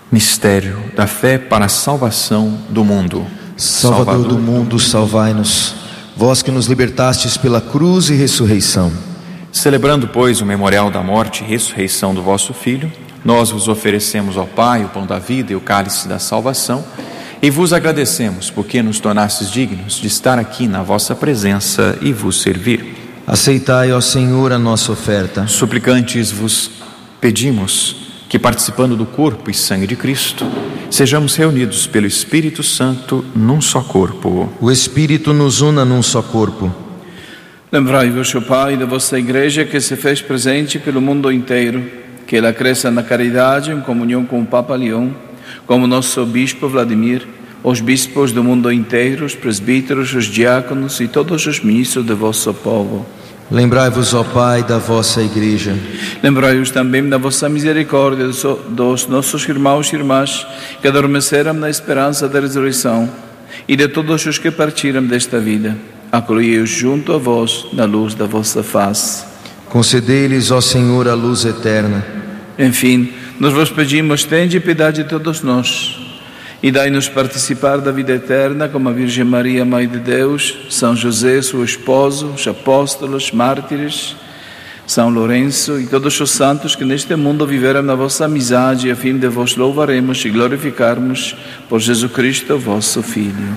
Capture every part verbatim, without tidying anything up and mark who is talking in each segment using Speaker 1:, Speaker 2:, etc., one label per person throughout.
Speaker 1: Mistério da fé para a salvação do mundo.
Speaker 2: Salvador, Salvador do mundo, salvai-nos. Vós que nos libertastes pela cruz e ressurreição.
Speaker 1: Celebrando, pois, o memorial da morte e ressurreição do vosso Filho, nós vos oferecemos, ó Pai, o pão da vida e o cálice da salvação, e vos agradecemos porque nos tornastes dignos de estar aqui na vossa presença e vos servir.
Speaker 2: Aceitai, ó Senhor, a nossa oferta.
Speaker 1: Suplicantes vos pedimos que, participando do corpo e sangue de Cristo, sejamos reunidos pelo Espírito Santo num só corpo.
Speaker 2: O Espírito nos una num só corpo.
Speaker 3: Lembrai-vos, ó Pai, da vossa Igreja que se fez presente pelo mundo inteiro, que ela cresça na caridade em comunhão com o Papa Leão, como nosso Bispo Vladimir, os bispos do mundo inteiro, os presbíteros, os diáconos e todos os ministros do vosso povo.
Speaker 2: Lembrai-vos, ó Pai, da vossa Igreja.
Speaker 3: Lembrai-vos também da vossa misericórdia dos nossos irmãos e irmãs que adormeceram na esperança da ressurreição e de todos os que partiram desta vida. Acolhei-os junto a vós na luz da vossa face.
Speaker 2: Concedei-lhes, ó Senhor, a luz eterna.
Speaker 3: Enfim, nós vos pedimos, tende piedade de todos nós e dai-nos participar da vida eterna como a Virgem Maria, Mãe de Deus, São José, seu esposo, os apóstolos, mártires, São Lourenço e todos os santos que neste mundo viveram na vossa amizade, a fim de vos louvaremos e glorificarmos por Jesus Cristo, vosso Filho.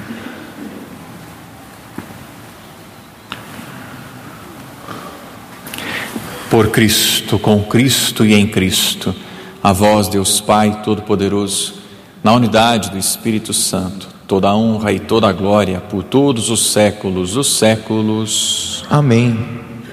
Speaker 1: Por Cristo, com Cristo e em Cristo, a vós, Deus Pai Todo-Poderoso, na unidade do Espírito Santo, toda a honra e toda a glória por todos os séculos dos séculos.
Speaker 2: Amém.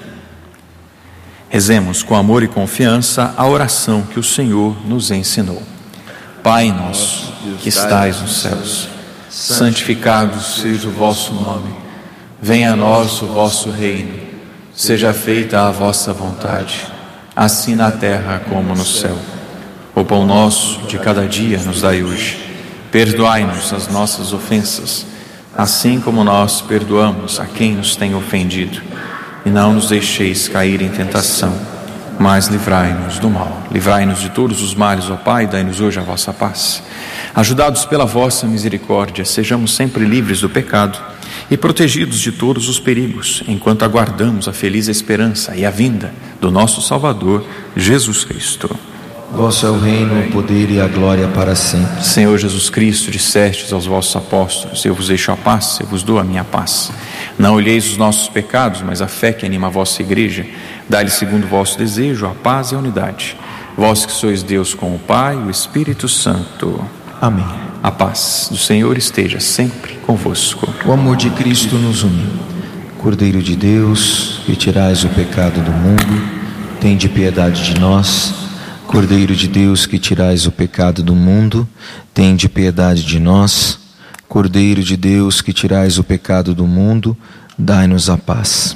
Speaker 1: Rezemos com amor e confiança a oração que o Senhor nos ensinou. Pai nosso, que estais nos céus, santificado seja o vosso nome. Venha a nós o vosso reino. Seja feita a vossa vontade, assim na terra como no céu. O pão nosso de cada dia nos dai hoje. Perdoai-nos as nossas ofensas, assim como nós perdoamos a quem nos tem ofendido. E não nos deixeis cair em tentação, mas livrai-nos do mal. Livrai-nos de todos os males, ó Pai, dai-nos hoje a vossa paz. Ajudados pela vossa misericórdia, sejamos sempre livres do pecado e protegidos de todos os perigos, enquanto aguardamos a feliz esperança e a vinda do nosso Salvador, Jesus Cristo.
Speaker 2: Vosso é o reino, o poder e a glória para sempre.
Speaker 1: Senhor Jesus Cristo, dissestes aos vossos apóstolos: eu vos deixo a paz, eu vos dou a minha paz. Não olheis os nossos pecados, mas a fé que anima a vossa Igreja. Dai-lhe segundo o vosso desejo a paz e a unidade. Vós que sois Deus com o Pai e o Espírito Santo.
Speaker 2: Amém.
Speaker 1: A paz do Senhor esteja sempre convosco.
Speaker 2: O amor de Cristo nos une. Cordeiro de Deus, que tirais o pecado do mundo, tende piedade de nós. Cordeiro de Deus, que tirais o pecado do mundo, tende piedade de nós. Cordeiro de Deus, que tirais o pecado do mundo, dai-nos a paz.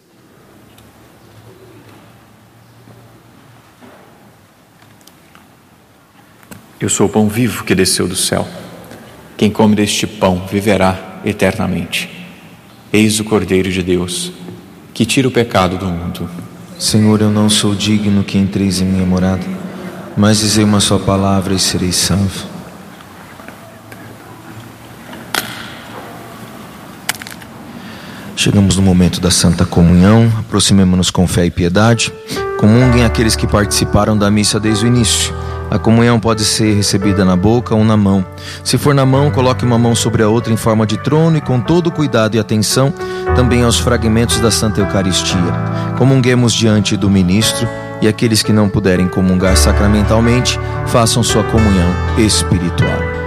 Speaker 1: Eu sou o pão vivo que desceu do céu. Quem come deste pão viverá eternamente. Eis o Cordeiro de Deus, que tira o pecado do mundo.
Speaker 2: Senhor, eu não sou digno que entreis em minha morada, mas dizei uma só palavra e serei salvo. Chegamos no momento da Santa Comunhão. Aproximemo-nos com fé e piedade. Comunguem aqueles que participaram da missa desde o início. A comunhão pode ser recebida na boca ou na mão. Se for na mão, coloque uma mão sobre a outra em forma de trono e com todo cuidado e atenção também aos fragmentos da Santa Eucaristia. Comunguemos diante do ministro, e aqueles que não puderem comungar sacramentalmente, façam sua comunhão espiritual.